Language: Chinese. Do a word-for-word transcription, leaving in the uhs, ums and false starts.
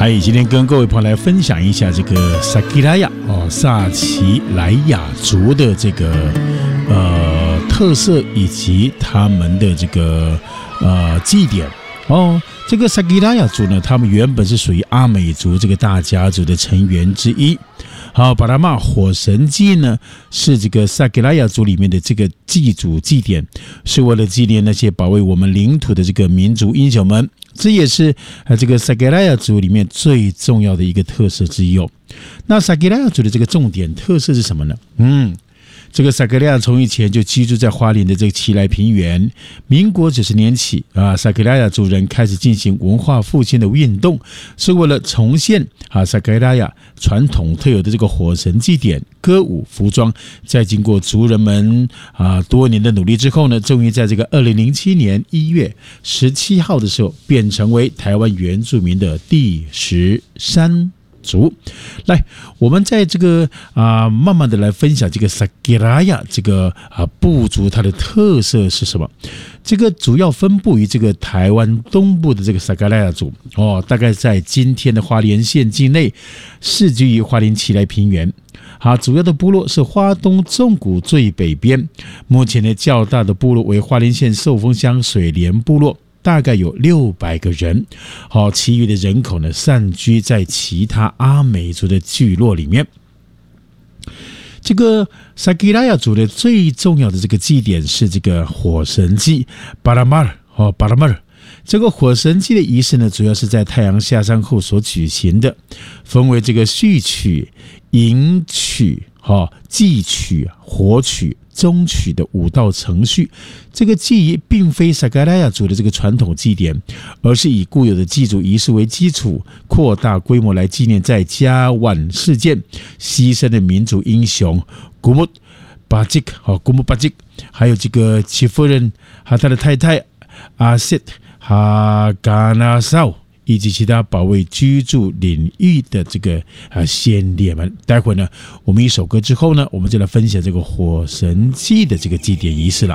嗨，今天跟各位朋友来分享一下这个萨基莱雅哦，萨奇莱雅族的这个呃特色以及他们的这个呃祭典哦。这个萨基莱雅族呢，他们原本是属于阿美族这个大家族的成员之一。好，巴拉玛火神祭呢，是这个萨基莱雅族里面的这个祭祖祭典，是为了纪念那些保卫我们领土的这个民族英雄们。这也是这个萨基莱雅族里面最重要的一个特色之一哦。那萨基莱雅族的这个重点特色是什么呢？嗯。这个萨基莱雅从以前就居住在花莲的这个奇莱平原，民国九十年起啊，萨基莱雅族人开始进行文化复兴的运动，是为了重现啊萨基莱雅传统特有的这个火神祭典、歌舞、服装。在经过族人们啊多年的努力之后呢，终于在这个二零零七年一月十七号的时候，变成为台湾原住民的第十三族。来，我们在这个啊、呃，慢慢的来分享这个萨基莱雅这个啊部族它的特色是什么？这个主要分布于这个台湾东部的这个萨基莱雅族哦，大概在今天的花莲县境内，世居于花莲奇莱平原。好，主要的部落是花东纵谷最北边，目前的较大的部落为花莲县寿丰乡水莲部落。大概有六百个人，好，其余的人口呢散居在其他阿美族的聚落里面。这个萨基莱雅族的最重要的这个祭典是这个火神祭巴拉马尔哦，巴拉马尔。这个火神祭的仪式呢，主要是在太阳下山后所举行的，分为这个序曲、迎曲、哈祭曲、火曲、中曲的五道程序。这个祭仪并非萨基莱雅族的这个传统祭典，而是以固有的祭祖仪式为基础，扩大规模来纪念在甲烷事件牺牲的民族英雄古木巴吉和古木巴吉，还有这个其夫人和他的太太阿塞哈嘎纳绍，以及其他保卫居住领域的这个啊先烈们。待会呢，我们一首歌之后呢，我们就来分享这个火神祭的这个祭典仪式了。